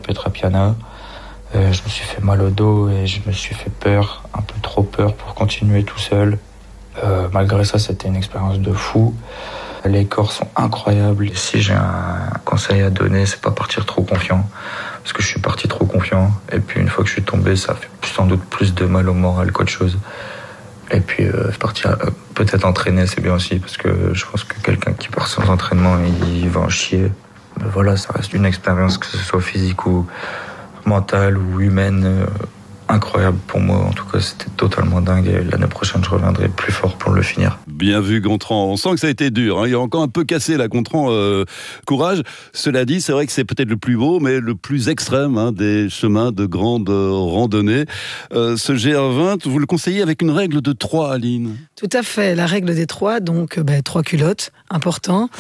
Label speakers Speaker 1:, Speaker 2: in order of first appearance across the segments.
Speaker 1: Petra Piana. Je me suis fait mal au dos et je me suis fait peur, un peu trop peur pour continuer tout seul. Malgré ça, c'était une expérience de fou. Les corps sont incroyables. Si j'ai un conseil à donner, c'est pas partir trop confiant. Parce que je suis parti trop confiant. Et puis une fois que je suis tombé, ça fait sans doute plus de mal au moral qu'autre chose. Et puis partir peut-être entraîner, c'est bien aussi. Parce que je pense que quelqu'un qui part sans entraînement, il va en chier. Mais voilà, ça reste une expérience, que ce soit physique ou mentale ou humaine, incroyable pour moi. En tout cas, c'était totalement dingue. Et l'année prochaine, je reviendrai plus fort pour le finir.
Speaker 2: Bien vu, Gontran. On sent que ça a été dur. Il a encore un peu cassé, là, Gontran. Courage. Cela dit, c'est vrai que c'est peut-être le plus beau, mais le plus extrême des chemins de grande randonnée. Ce GR20, vous le conseillez avec une règle de 3, Aline?
Speaker 3: Tout à fait. La règle des 3, donc 3 culottes, important.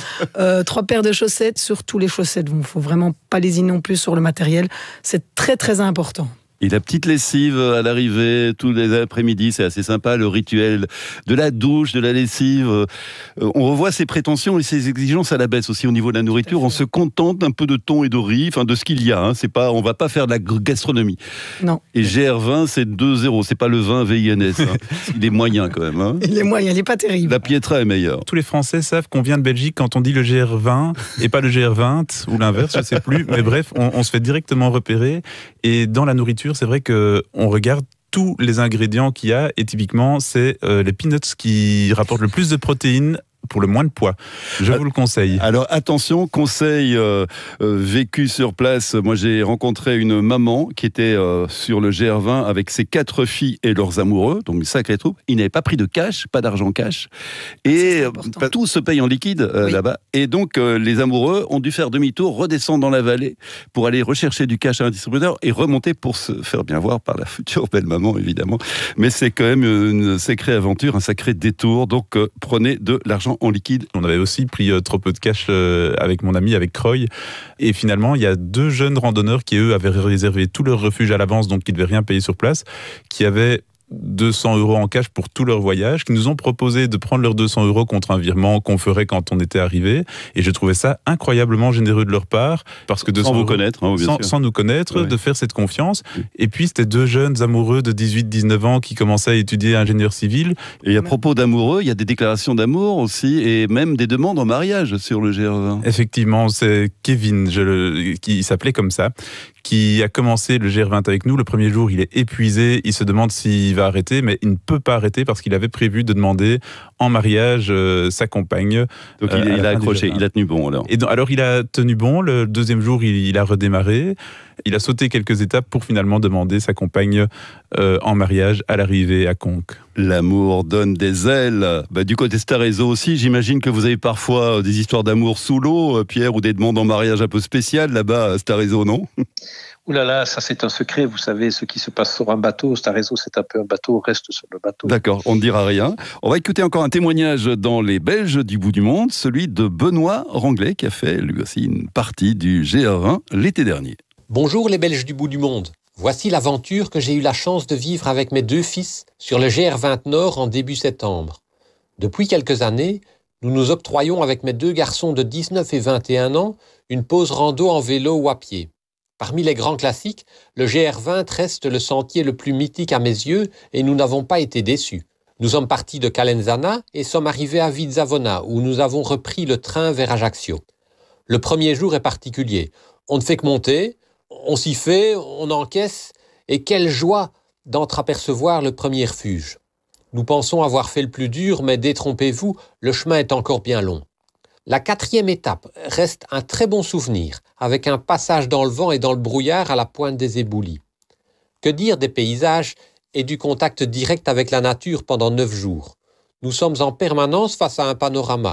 Speaker 3: 3 paires de chaussettes, surtout les chaussettes. Il ne faut vraiment pas lésiner non plus sur le matériel. C'est très, très important.
Speaker 2: Et la petite lessive à l'arrivée, tous les après-midi, c'est assez sympa, le rituel de la douche, de la lessive. On revoit ses prétentions et ses exigences à la baisse aussi au niveau de la nourriture. On se contente d'un peu de thon et de riz, enfin de ce qu'il y a. C'est pas, on va pas faire de la gastronomie.
Speaker 3: Non.
Speaker 2: Et GR20, c'est 2-0. C'est pas le vin VINS. Il est moyen quand même.
Speaker 3: Il est moyen, il est pas terrible.
Speaker 2: La Pietra est meilleure.
Speaker 4: Tous les Français savent qu'on vient de Belgique quand on dit le GR20 et pas le GR20 ou l'inverse, je sais plus. Mais bref, on se fait directement repérer. Et dans la nourriture, c'est vrai qu'on regarde tous les ingrédients qu'il y a et typiquement, c'est les peanuts qui rapportent le plus de protéines pour le moins de poids. Je vous le conseille.
Speaker 2: Alors attention, conseil vécu sur place. Moi j'ai rencontré une maman qui était sur le GR20 avec ses 4 filles et leurs amoureux, donc une sacrée troupe. Ils n'avaient pas pris de cash, pas d'argent cash. Et tout se paye en liquide là-bas. Et donc les amoureux ont dû faire demi-tour, redescendre dans la vallée pour aller rechercher du cash à un distributeur et remonter pour se faire bien voir par la future belle maman évidemment. Mais c'est quand même une sacrée aventure, un sacré détour. Donc prenez de l'argent en liquide.
Speaker 4: On avait aussi pris trop peu de cash avec mon ami, avec Croy. Et finalement, il y a 2 jeunes randonneurs qui, eux, avaient réservé tout leur refuge à l'avance, donc qui ne devaient rien payer sur place, qui avaient 200 € en cash pour tout leur voyage, qui nous ont proposé de prendre leurs 200 € contre un virement qu'on ferait quand on était arrivé. Et je trouvais ça incroyablement généreux de leur part, parce que
Speaker 2: sans vous connaître, hein, bien sûr.
Speaker 4: Sans nous connaître, de faire cette confiance. Et puis, c'était 2 jeunes amoureux de 18-19 ans qui commençaient à étudier ingénieur civil.
Speaker 2: Et à propos d'amoureux, il y a des déclarations d'amour aussi, et même des demandes en mariage sur le GR20.
Speaker 4: Effectivement, c'est Kevin, qui s'appelait comme ça, qui a commencé le GR20 avec nous. Le premier jour, il est épuisé, il se demande s'il va arrêter, mais il ne peut pas arrêter parce qu'il avait prévu de demander en mariage sa compagne.
Speaker 2: Donc il a accroché, il a tenu bon alors.
Speaker 4: Alors il a tenu bon, le deuxième jour il a redémarré, il a sauté quelques étapes pour finalement demander sa compagne en mariage à l'arrivée à Conques.
Speaker 2: L'amour donne des ailes. Du côté Starezo aussi, j'imagine que vous avez parfois des histoires d'amour sous l'eau, Pierre, ou des demandes en mariage un peu spéciales là-bas à Starezo, non ?
Speaker 5: Ouh là là, ça c'est un secret, vous savez, ce qui se passe sur un bateau, Starezo c'est un peu un bateau, reste sur le bateau.
Speaker 2: D'accord, on ne dira rien. On va écouter encore un témoignage dans les Belges du bout du monde, celui de Benoît Ranglet, qui a fait lui aussi une partie du GR20 l'été dernier.
Speaker 6: Bonjour les Belges du bout du monde. Voici l'aventure que j'ai eu la chance de vivre avec mes 2 fils sur le GR20 Nord en début septembre. Depuis quelques années, nous nous octroyons avec mes 2 garçons de 19 et 21 ans une pause rando en vélo ou à pied. Parmi les grands classiques, le GR20 reste le sentier le plus mythique à mes yeux et nous n'avons pas été déçus. Nous sommes partis de Calenzana et sommes arrivés à Vizzavona où nous avons repris le train vers Ajaccio. Le premier jour est particulier. On ne fait que monter, on s'y fait, on encaisse et quelle joie d'entreapercevoir le premier refuge. Nous pensons avoir fait le plus dur, mais détrompez-vous, le chemin est encore bien long. La 4e étape reste un très bon souvenir, avec un passage dans le vent et dans le brouillard à la pointe des éboulis. Que dire des paysages et du contact direct avec la nature pendant 9 jours. Nous sommes en permanence face à un panorama.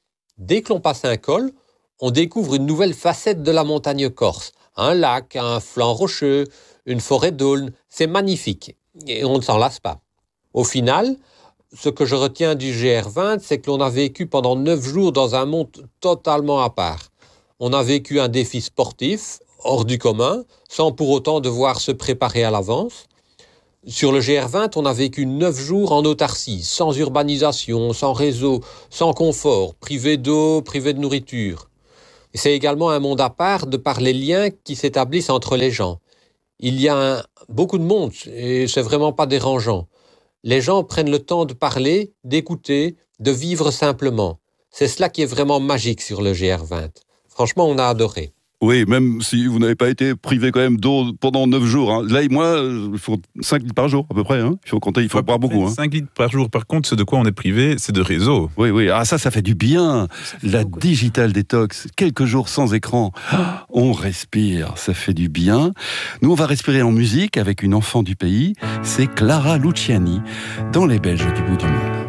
Speaker 6: Dès que l'on passe un col, on découvre une nouvelle facette de la montagne corse. Un lac, un flanc rocheux, une forêt d'aulnes, c'est magnifique et on ne s'en lasse pas. Au final, ce que je retiens du GR20, c'est que l'on a vécu pendant 9 jours dans un monde totalement à part. On a vécu un défi sportif, hors du commun, sans pour autant devoir se préparer à l'avance. Sur le GR20, on a vécu 9 jours en autarcie, sans urbanisation, sans réseau, sans confort, privé d'eau, privé de nourriture. Et c'est également un monde à part de par les liens qui s'établissent entre les gens. Il y a beaucoup de monde et c'est vraiment pas dérangeant. Les gens prennent le temps de parler, d'écouter, de vivre simplement. C'est cela qui est vraiment magique sur le GR20. Franchement, on a adoré.
Speaker 2: Oui, même si vous n'avez pas été privé quand même d'eau pendant 9 jours. Hein. Là, moi, il faut 5 litres par jour à peu près. Hein. Il faut compter, il faut boire beaucoup.
Speaker 4: 5 litres par jour, par contre, ce de quoi on est privé, c'est de réseau.
Speaker 2: Oui. Ah, ça fait du bien. La digital détox, quelques jours sans écran. On respire, ça fait du bien. Nous, on va respirer en musique avec une enfant du pays. C'est Clara Luciani dans Les Belges du bout du monde.